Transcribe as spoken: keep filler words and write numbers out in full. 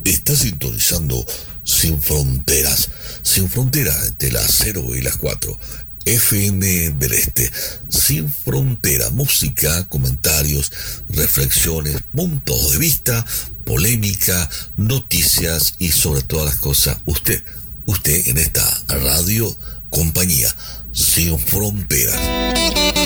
Está sintonizando Sin Fronteras, Sin Fronteras entre las cero y las cuatro, F M del Este. Sin Frontera, música, comentarios, reflexiones, puntos de vista, polémica, noticias y sobre todas las cosas, usted, usted en esta radio compañía Sin Fronteras.